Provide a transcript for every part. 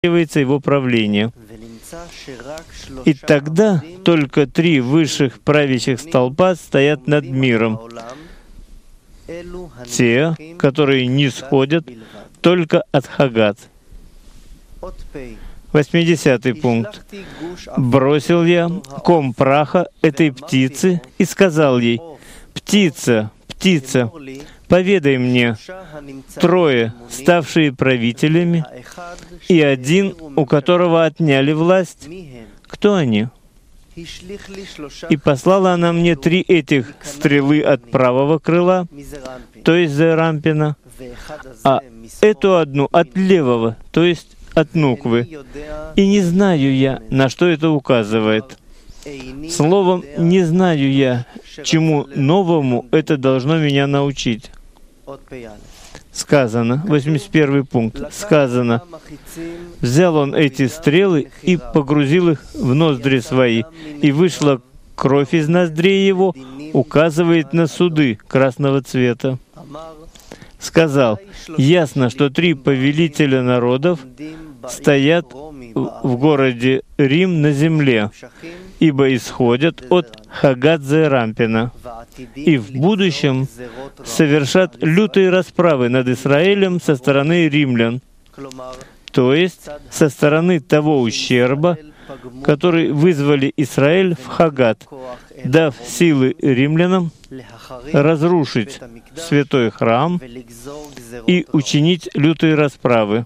его правление. И тогда только 3 высших правящих столпа стоят над миром, те, которые нисходят только от Хагат. 80-й пункт. «Бросил я ком праха этой птицы и сказал ей: птица, птица, поведай мне, 3, ставшие правителями, и 1, у которого отняли власть, кто они?» И послала она мне 3 этих стрелы от правого крыла, то есть Зерампина, а эту одну от левого, то есть от Нуквы. И не знаю я, на что это указывает. Словом, не знаю я, чему новому это должно меня научить. Сказано, 81 пункт, сказано: «Взял он эти стрелы и погрузил их в ноздри свои, и вышла кровь из ноздрей его», указывает на суды красного цвета. Сказал: «Ясно, что 3 повелителя народов стоят в городе Рим на земле, ибо исходят от Хагат-Зерампина, и в будущем совершат лютые расправы над Израилем со стороны римлян, то есть со стороны того ущерба, который вызвали Израиль в Хагат, дав силы римлянам разрушить святой храм и учинить лютые расправы.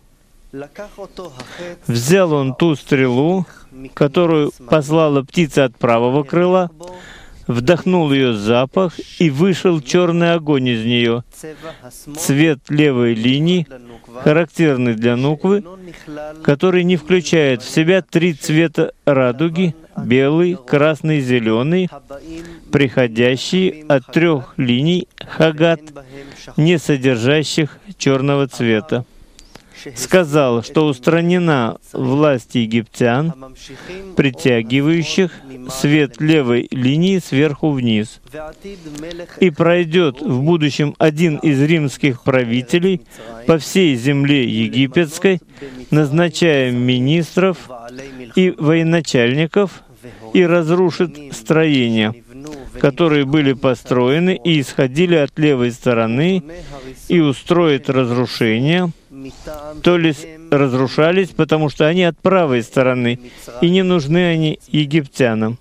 Взял он ту стрелу, которую послала птица от правого крыла, вдохнул ее запах, и вышел черный огонь из нее. Цвет левой линии, характерный для Нуквы, который не включает в себя 3 цвета радуги: белый, красный, зеленый, приходящие от 3 линий Хагат, не содержащих черного цвета. Сказал, что устранена власть египтян, притягивающих свет левой линии сверху вниз. И пройдет в будущем 1 из римских правителей по всей земле египетской, назначая министров и военачальников, и разрушит строения, которые были построены и исходили от левой стороны, и устроит разрушение, то есть разрушались, потому что они от правой стороны, и не нужны они египтянам.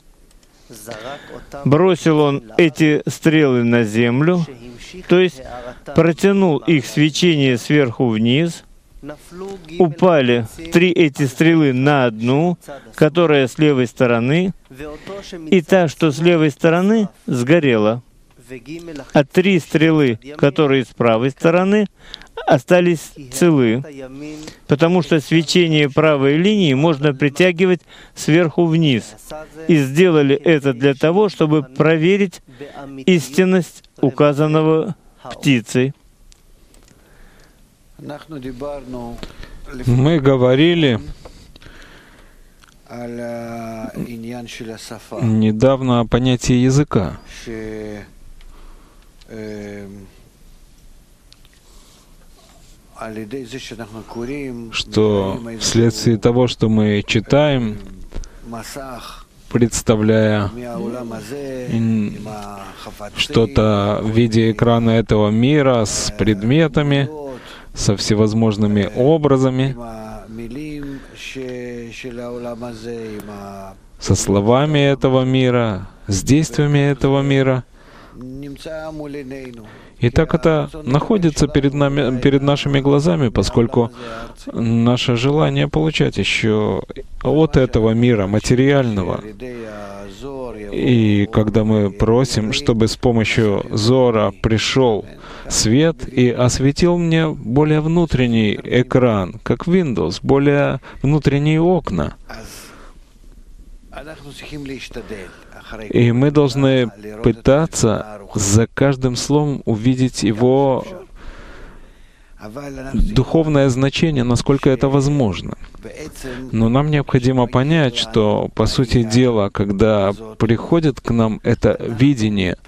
Бросил он эти стрелы на землю, то есть протянул их свечение сверху вниз. Упали 3 эти стрелы на одну, которая с левой стороны, и та, что с левой стороны, сгорела. А 3 стрелы, которые с правой стороны, остались целы, потому что свечение правой линии можно притягивать сверху вниз. И сделали это для того, чтобы проверить истинность указанного птицей. Мы говорили недавно о понятии языка, что вследствие того, что мы читаем, представляя что-то в виде экрана этого мира с предметами, со всевозможными образами, со словами этого мира, с действиями этого мира. И так это находится перед нашими глазами, поскольку наше желание получать еще от этого мира материального. И когда мы просим, чтобы с помощью Зора пришел свет и осветил мне более внутренний экран, как Windows, более внутренние окна. И мы должны пытаться за каждым словом увидеть его духовное значение, насколько это возможно. Но нам необходимо понять, что, по сути дела, когда приходит к нам это видение,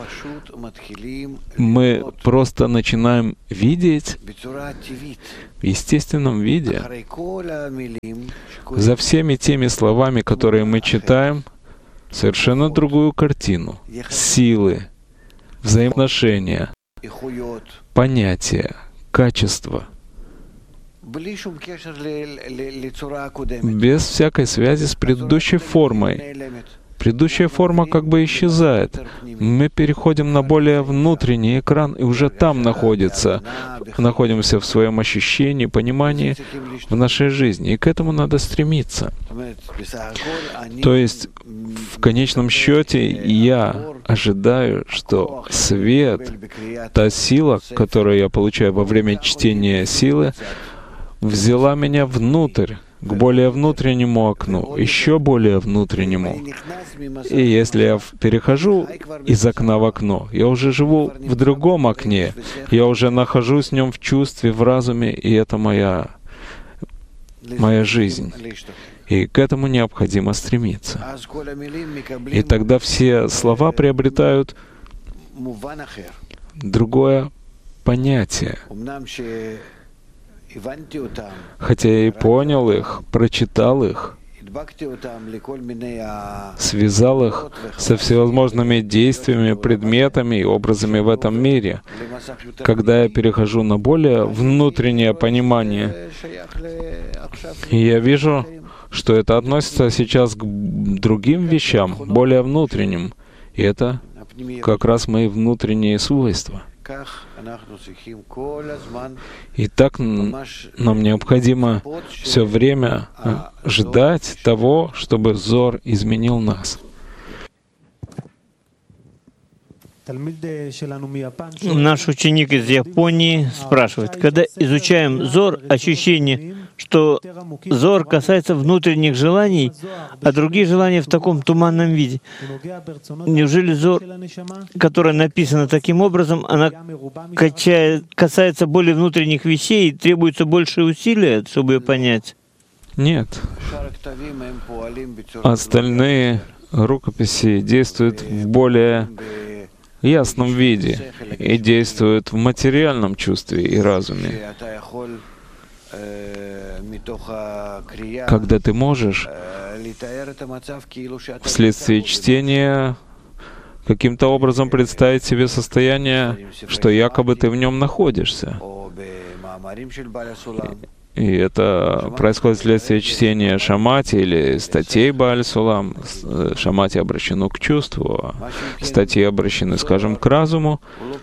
мы просто начинаем видеть в естественном виде. За всеми теми словами, которые мы читаем, совершенно другую картину. Силы, взаимоотношения, понятия, качества. Без всякой связи с предыдущей формой. Предыдущая форма как бы исчезает. Мы переходим на более внутренний экран и уже там находимся в своем ощущении, понимании в нашей жизни. И к этому надо стремиться. То есть, в конечном счете, я ожидаю, что свет, та сила, которую я получаю во время чтения силы, взяла меня внутрь, к более внутреннему окну, еще более внутреннему. И если я перехожу из окна в окно, я уже живу в другом окне, я уже нахожусь в нем в чувстве, в разуме, и это моя жизнь. И к этому необходимо стремиться. И тогда все слова приобретают другое понятие. Хотя я и понял их, прочитал их, связал их со всевозможными действиями, предметами и образами в этом мире. Когда я перехожу на более внутреннее понимание, я вижу, что это относится сейчас к другим вещам, более внутренним. И это как раз мои внутренние свойства. И так нам необходимо все время ждать того, чтобы Зор изменил нас. Наш ученик из Японии спрашивает, когда изучаем Зор, ощущение, что Зор касается внутренних желаний, а другие желания в таком туманном виде. Неужели Зор, которая написана таким образом, она касается более внутренних вещей и требуется больше усилия, чтобы ее понять? Нет. Остальные рукописи действуют в более ясном виде и действуют в материальном чувстве и разуме. Когда ты можешь вследствие чтения каким-то образом представить себе состояние, что якобы ты в нем находишься. И это происходит вследствие чтения Шамати или статей Бааль Сулам. Шамати обращено к чувству, а статьи обращены, скажем, к разуму.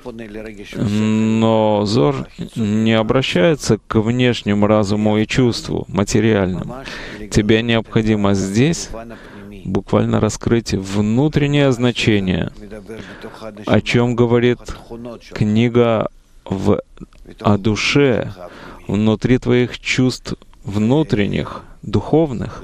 Но Зор не обращается к внешнему разуму и чувству, материальному. Тебе необходимо здесь буквально раскрыть внутреннее значение, о чем говорит книга о душе, внутри твоих чувств внутренних, духовных.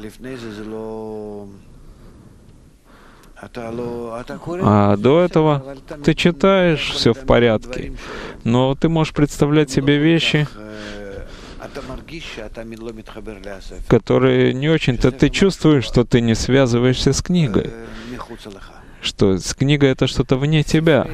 А до этого ты читаешь, все в порядке, но ты можешь представлять себе вещи, которые не очень-то ты чувствуешь, что ты не связываешься с книгой, что с книгой это что-то вне тебя.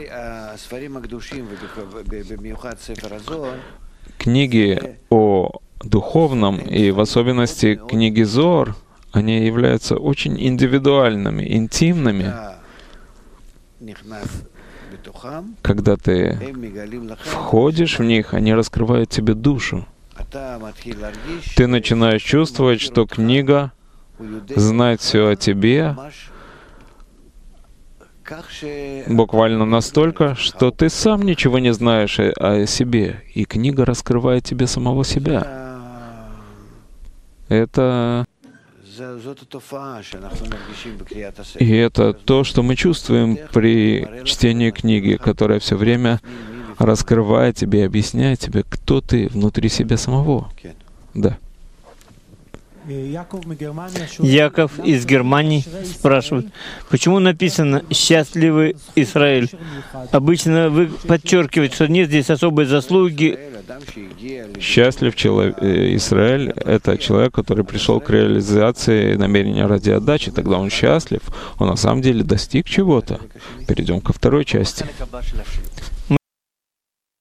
Книги о духовном, и в особенности книги Зор, они являются очень индивидуальными, интимными. Когда ты входишь в них, они раскрывают тебе душу. Ты начинаешь чувствовать, что книга знает все о тебе, буквально настолько, что ты сам ничего не знаешь о себе, и книга раскрывает тебе самого себя. Это то, что мы чувствуем при чтении книги, которая все время раскрывает тебе, объясняет тебе, кто ты внутри себя самого. Да. Яков из Германии спрашивает, почему написано «Счастливый Израиль»? Обычно вы подчеркиваете, что нет здесь особой заслуги Счастлив Израиль — это человек, который пришел к реализации намерения ради отдачи. Тогда он счастлив, он на самом деле достиг чего-то. Перейдем ко второй части.